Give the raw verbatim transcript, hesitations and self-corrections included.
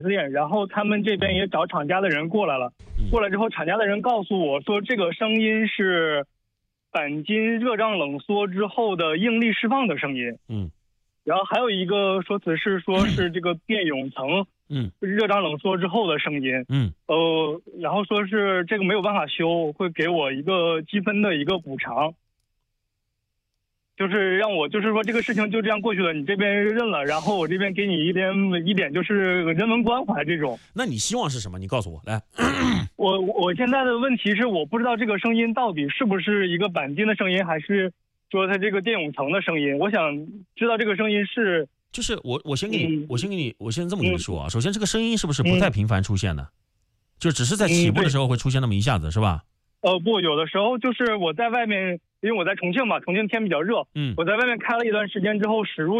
链，然后他们这边也找厂家的人过来了，过来之后厂家的人告诉我说这个声音是钣金热胀冷缩之后的应力释放的声音。 嗯， 然后还有一个说辞是说是这个电泳层嗯热胀冷缩之后的声音。 嗯呃，然后说是这个没有办法修，会给我一个积分的一个补偿。就是让我就是说这个事情就这样过去了，你这边认了，然后我这边给你一点一点就是人文关怀这种。 那你希望是什么？你告诉我来。 我我现在的问题是我不知道这个声音到底是不是一个钣金的声音，还是说它这个电泳层的声音。我想知道这个声音是就是我我先给你、 嗯、 我先给你我先这么跟你说啊、嗯，首先这个声音是不是不太频繁出现的、嗯、就只是在起步的时候会出现那么一下子、嗯、是吧？ 呃不，有的时候就是我在外面，因为我在重庆嘛，重庆天比较热， 嗯， 我在外面开了一段时间之后，驶入